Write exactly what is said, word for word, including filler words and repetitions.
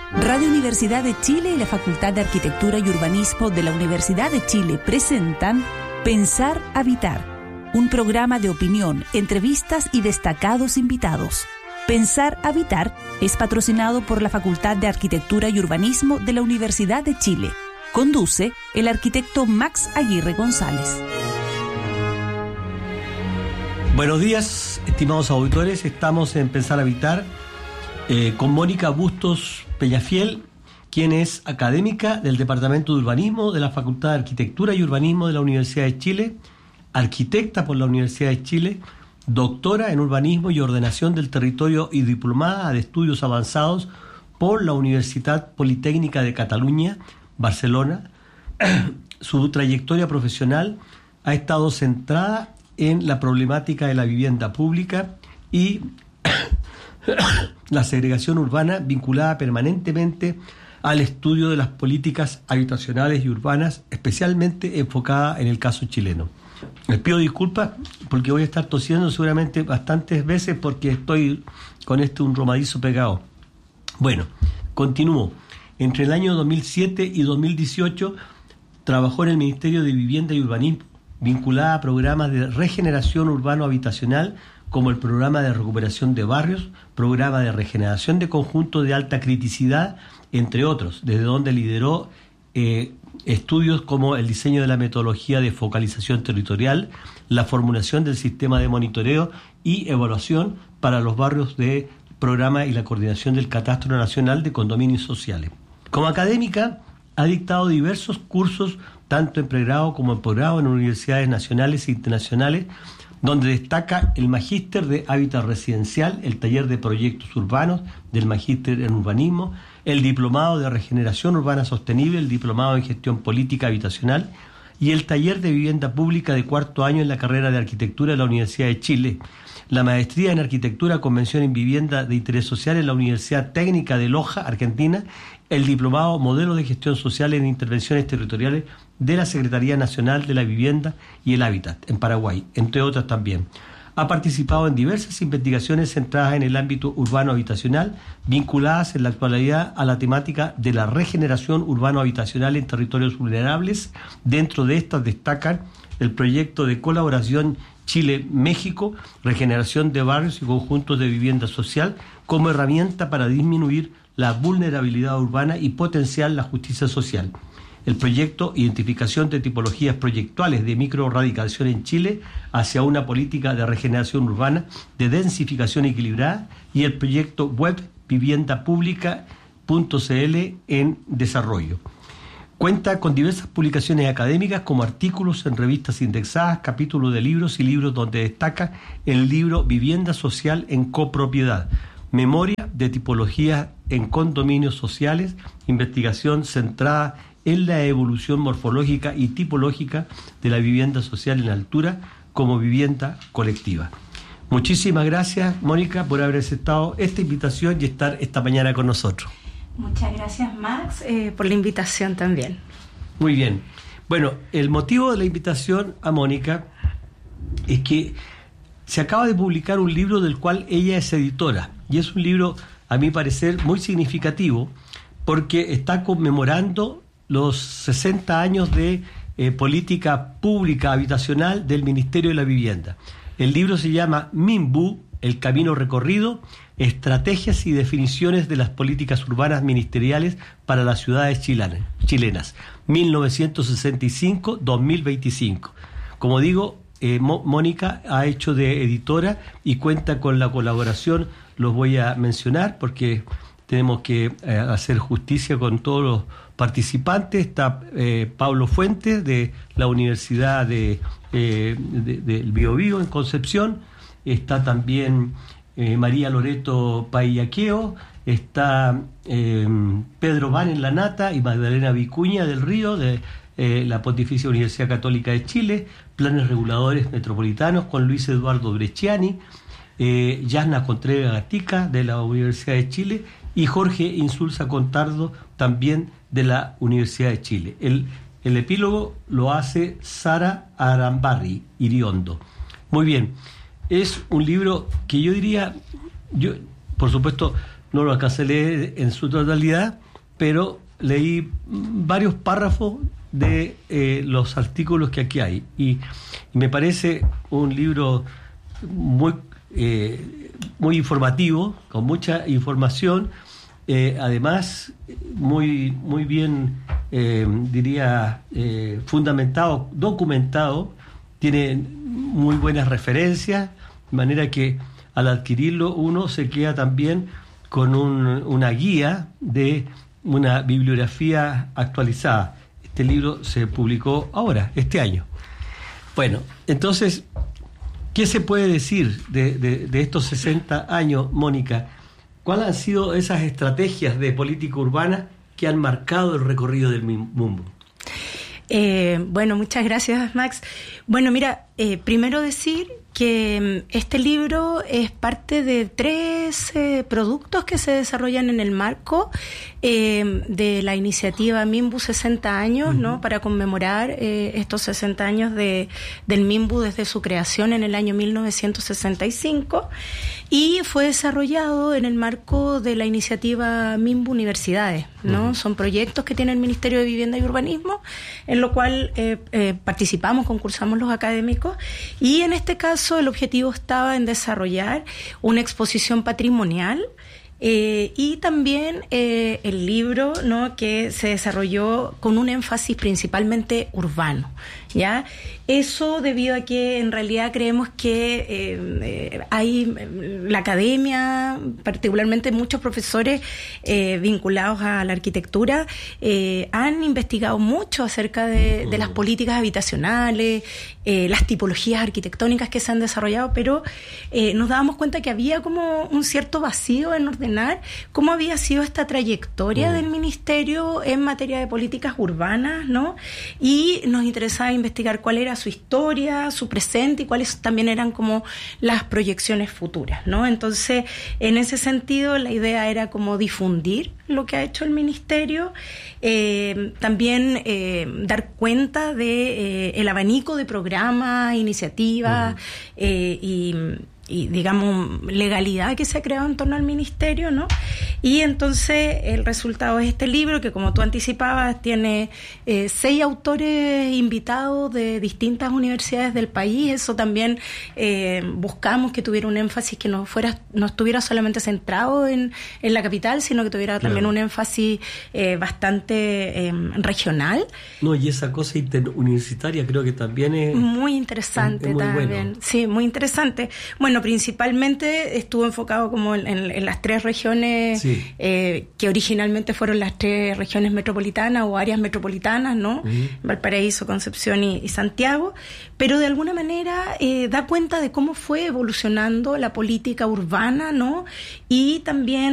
Radio Universidad de Chile y la Facultad de Arquitectura y Urbanismo de la Universidad de Chile presentan Pensar Habitar, un programa de opinión, entrevistas y destacados invitados. Pensar Habitar es patrocinado por la Facultad de Arquitectura y Urbanismo de la Universidad de Chile. Conduce el arquitecto Max Aguirre González. Buenos días, estimados auditores. Estamos en Pensar Habitar eh, con Mónica Bustos Peñafiel, quien es académica del Departamento de Urbanismo de la Facultad de Arquitectura y Urbanismo de la Universidad de Chile, arquitecta por la Universidad de Chile, doctora en Urbanismo y Ordenación del Territorio y diplomada de Estudios Avanzados por la Universitat Politécnica de Cataluña, Barcelona. Su trayectoria profesional ha estado centrada en la problemática de la vivienda pública y la segregación urbana, vinculada permanentemente al estudio de las políticas habitacionales y urbanas, especialmente enfocada en el caso chileno. Les pido disculpas porque voy a estar tosiendo seguramente bastantes veces porque estoy con este un romadizo pegado. Bueno, continúo. Entre el año dos mil siete y dos mil dieciocho trabajó en el Ministerio de Vivienda y Urbanismo, vinculada a programas de regeneración urbano-habitacional como el programa de recuperación de barrios, programa de regeneración de conjuntos de alta criticidad, entre otros, desde donde lideró eh, estudios como el diseño de la metodología de focalización territorial, la formulación del sistema de monitoreo y evaluación para los barrios de programa y la coordinación del Catastro Nacional de Condominios Sociales. Como académica, ha dictado diversos cursos, tanto en pregrado como en posgrado en universidades nacionales e internacionales, donde destaca el Magíster de Hábitat Residencial, el Taller de Proyectos Urbanos del Magíster en Urbanismo, el Diplomado de Regeneración Urbana Sostenible, el Diplomado en Gestión Política Habitacional y el Taller de Vivienda Pública de cuarto año en la carrera de Arquitectura de la Universidad de Chile, la Maestría en Arquitectura, Convención en Vivienda de Interés Social en la Universidad Técnica de Loja, Argentina, el Diplomado Modelo de Gestión Social en Intervenciones Territoriales de la Secretaría Nacional de la Vivienda y el Hábitat, en Paraguay, entre otras también. Ha participado en diversas investigaciones centradas en el ámbito urbano-habitacional, vinculadas en la actualidad a la temática de la regeneración urbano-habitacional en territorios vulnerables. Dentro de estas destacan el proyecto de colaboración Chile-México, regeneración de barrios y conjuntos de vivienda social, como herramienta para disminuir la vulnerabilidad urbana y potenciar la justicia social. El proyecto Identificación de tipologías proyectuales de microradicación en Chile hacia una política de regeneración urbana de densificación equilibrada y el proyecto web vivienda pública punto c l en desarrollo. Cuenta con diversas publicaciones académicas como artículos en revistas indexadas, capítulos de libros y libros donde destaca el libro Vivienda Social en Copropiedad, Memoria de Tipologías en Condominios Sociales, investigación centrada en la evolución morfológica y tipológica de la vivienda social en altura como vivienda colectiva. Muchísimas gracias, Mónica, por haber aceptado esta invitación y estar esta mañana con nosotros. Muchas gracias, Max, eh, por la invitación también. Muy bien. Bueno, el motivo de la invitación a Mónica es que se acaba de publicar un libro del cual ella es editora, y es un libro, a mi parecer, muy significativo, porque está conmemorando los sesenta años de eh, política pública habitacional del Ministerio de la Vivienda. El libro se llama MINBU, el camino recorrido, estrategias y definiciones de las políticas urbanas ministeriales para las ciudades chilenas, chilenas mil novecientos sesenta y cinco a dos mil veinticinco. Como digo, eh, Mo, Mónica ha hecho de editora y cuenta con la colaboración, los voy a mencionar porque tenemos que eh, hacer justicia con todos los participantes. Está eh, Pablo Fuentes de la Universidad de, eh, de, de Biobío en Concepción, está también eh, María Loreto Paillaqueo, está eh, Pedro Van en La Nata y Magdalena Vicuña del Río de eh, la Pontificia Universidad Católica de Chile, Planes Reguladores Metropolitanos con Luis Eduardo Bresciani, eh, Yasna Contreras Gatica de la Universidad de Chile y Jorge Insulza Contardo también de la Universidad de Chile. El, el epílogo lo hace Sara Arambarri Iriondo. Muy bien, es un libro que yo diría, yo por supuesto no lo alcancé a leer en su totalidad, pero leí varios párrafos de eh, los artículos que aquí hay. Y, y me parece un libro muy, eh, muy informativo, con mucha información, eh, además muy, muy bien, eh, diría, eh, fundamentado, documentado, tiene muy buenas referencias, de manera que al adquirirlo uno se queda también con un, una guía de una bibliografía actualizada. Este libro se publicó ahora, este año. Bueno, entonces, ¿qué se puede decir de, de, de estos sesenta años, Mónica? ¿Cuáles han sido esas estrategias de política urbana que han marcado el recorrido del MIMBU? Eh, bueno, muchas gracias, Max. Bueno, mira, eh, primero decir que este libro es parte de tres eh, productos que se desarrollan en el marco eh, de la iniciativa MIMBU sesenta años, uh-huh. ¿no? Para conmemorar eh, estos sesenta años de, del MIMBU desde su creación en el año mil novecientos sesenta y cinco, y fue desarrollado en el marco de la iniciativa MIMBU Universidades, ¿no? Uh-huh. Son proyectos que tiene el Ministerio de Vivienda y Urbanismo, en lo cual eh, eh, participamos, concursamos los académicos, y en este caso el objetivo estaba en desarrollar una exposición patrimonial eh, y también eh, el libro, ¿no? Que se desarrolló con un énfasis principalmente urbano, ¿ya? Eso debido a que en realidad creemos que eh, eh, hay la academia, particularmente muchos profesores eh, vinculados a la arquitectura, eh, han investigado mucho acerca de, de las políticas habitacionales, eh, las tipologías arquitectónicas que se han desarrollado, pero eh, nos dábamos cuenta que había como un cierto vacío en ordenar cómo había sido esta trayectoria del ministerio en materia de políticas urbanas, ¿no? Y nos interesaba investigar cuál era su historia, su presente y cuáles también eran como las proyecciones futuras, ¿no? Entonces, en ese sentido, la idea era como difundir lo que ha hecho el ministerio, eh, también eh, dar cuenta de eh, el abanico de programas, iniciativas uh-huh. eh, y y digamos legalidad que se ha creado en torno al ministerio, ¿no? Y entonces el resultado es este libro que, como tú anticipabas, tiene eh, seis autores invitados de distintas universidades del país. Eso también eh, buscamos que tuviera un énfasis que no fuera, no estuviera solamente centrado en, en la capital, sino que tuviera también claro. un énfasis eh, bastante eh, regional. No, y esa cosa interuniversitaria creo que también es muy interesante, es, es muy también. Bueno. Sí, muy interesante. Bueno, principalmente estuvo enfocado como en, en, en las tres regiones sí. eh, que originalmente fueron las tres regiones metropolitanas o áreas metropolitanas, ¿no? Uh-huh. Valparaíso, Concepción y, y Santiago, pero de alguna manera eh, da cuenta de cómo fue evolucionando la política urbana, ¿no? Y también